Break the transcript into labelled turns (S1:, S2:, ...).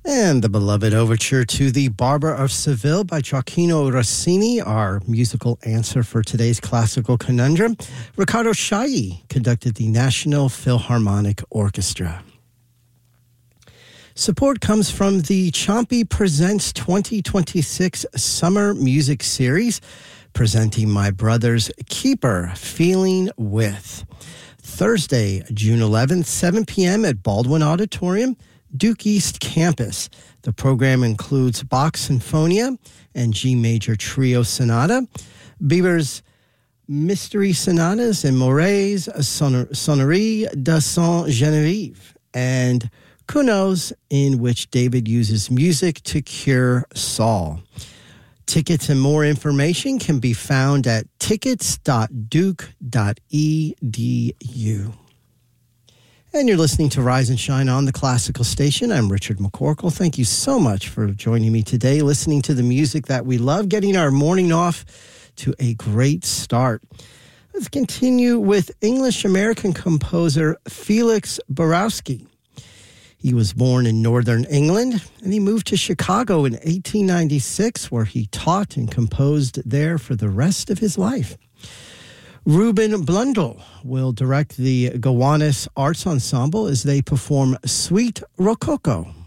S1: And the beloved overture to The Barber of Seville by Gioacchino Rossini, our musical answer for today's classical conundrum. Riccardo Chailly conducted the National Philharmonic Orchestra. Support comes from the Ciampi Presents 2026 Summer Music Series, presenting My Brother's Keeper, Feeling With. Thursday, June 11th, 7 p.m. at Baldwin Auditorium, Duke East Campus. The program includes Bach Sinfonia and G Major Trio Sonata, Bieber's Mystery Sonatas, and Maury's Sonnerie de Saint-Geneviève, and Kunos, in which David uses music to cure Saul. Tickets and more information can be found at tickets.duke.edu. And you're listening to Rise and Shine on the Classical Station. I'm Richard McCorkle. Thank you so much for joining me today, listening to the music that we love, getting our morning off to a great start. Let's continue with English-American composer Felix Borowski. He was born in northern England, and he moved to Chicago in 1896, where he taught and composed there for the rest of his life. Ruben Blundell will direct the Gowanus Arts Ensemble as they perform Suite Rococo.